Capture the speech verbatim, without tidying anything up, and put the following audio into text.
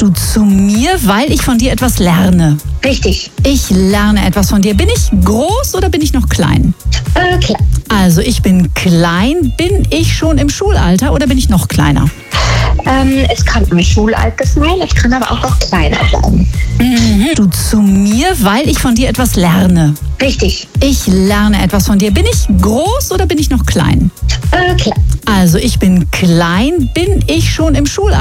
Du zu mir, weil ich von dir etwas lerne. Richtig. Ich lerne etwas von dir. Bin ich groß oder bin ich noch klein? Äh, klar. Also ich bin klein. Bin ich schon im Schulalter oder bin ich noch kleiner? Ähm, es kann im Schulalter sein, es kann aber auch noch kleiner sein. Mhm. Du zu mir, weil ich von dir etwas lerne. Richtig. Ich lerne etwas von dir. Bin ich groß oder bin ich noch klein? Äh, klar. Also ich bin klein. Bin ich schon im Schulalter?